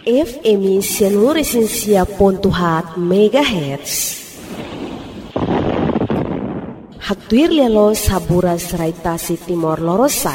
FM Seluruh Pontuhat MHz. Haktuir lelo sabura serai Tasik Timor Lorosa.